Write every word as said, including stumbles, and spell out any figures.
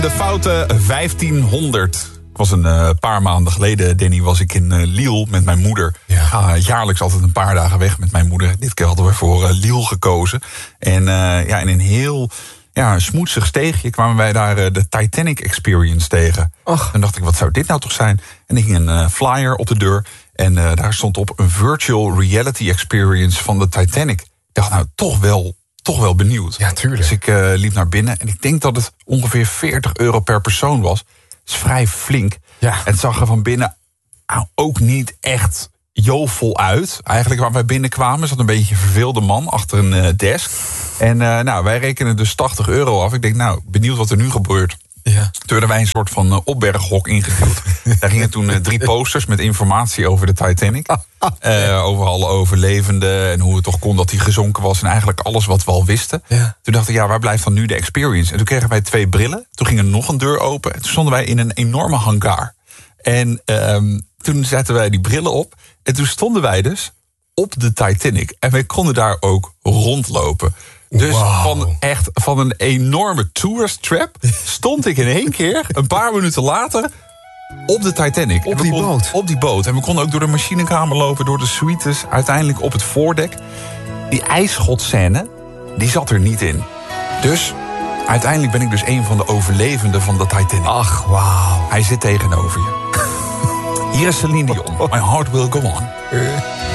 De foute vijftienhonderd. Ik was een uh, paar maanden geleden, Danny, was ik in uh, Lille met mijn moeder. Ja. Ik ga jaarlijks altijd een paar dagen weg met mijn moeder. Dit keer hadden we voor uh, Lille gekozen. En uh, ja, in een heel ja, smoetsig steegje kwamen wij daar uh, de Titanic Experience tegen. Och. En dacht ik, wat zou dit nou toch zijn? En ik ging een uh, flyer op de deur. En uh, daar stond op een virtual reality experience van de Titanic. Ik dacht, nou, toch wel... toch wel benieuwd. Ja, tuurlijk. Dus ik uh, liep naar binnen en ik denk dat het ongeveer veertig euro per persoon was. Dat is vrij flink. Ja. En het zag er van binnen nou, ook niet echt jovel uit. Eigenlijk waar wij binnenkwamen zat een beetje een verveelde man achter een uh, desk. En uh, nou, wij rekenen dus tachtig euro af. Ik denk, nou, benieuwd wat er nu gebeurt. Ja. Toen werden wij een soort van uh, opberghok ingedeeld. Daar gingen toen uh, drie posters met informatie over de Titanic. Uh, over alle overlevenden en hoe het toch kon dat hij gezonken was. En eigenlijk alles wat we al wisten. Ja. Toen dacht ik, ja, waar blijft dan nu de experience? En toen kregen wij twee brillen. Toen ging er nog een deur open. En toen stonden wij in een enorme hangar. En um, toen zetten wij die brillen op. En toen stonden wij dus op de Titanic. En wij konden daar ook rondlopen. Dus wow. van, echt, van een enorme tourist trap stond ik in één keer, een paar minuten later, op de Titanic. Op die konden, boot? Op die boot. En we konden ook door de machinekamer lopen, door de suites, uiteindelijk op het voordek. Die ijsschotscène, die zat er niet in. Dus uiteindelijk ben ik dus een van de overlevenden van de Titanic. Ach, wauw. Hij zit tegenover je. Hier is Celine Dion. My heart will go on.